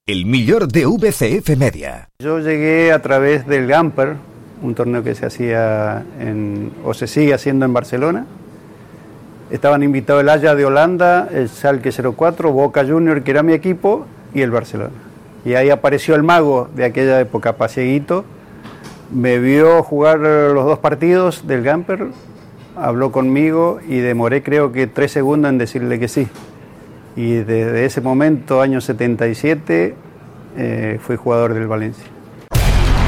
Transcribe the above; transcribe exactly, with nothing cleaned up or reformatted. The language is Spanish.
El millor de V C F Media. Yo llegué a través del Gamper, un torneo que se hacía en, o se sigue haciendo en Barcelona. Estaban invitados el Ajax de Holanda, el Schalke cero cuatro, Boca Juniors, que era mi equipo, y el Barcelona. Y ahí apareció el mago de aquella época, Pasieguito, me vio jugar los dos partidos del Gamper, habló conmigo y demoré creo que tres segundos en decirle que sí. Y desde ese momento, año setenta y siete, eh, fui jugador del Valencia.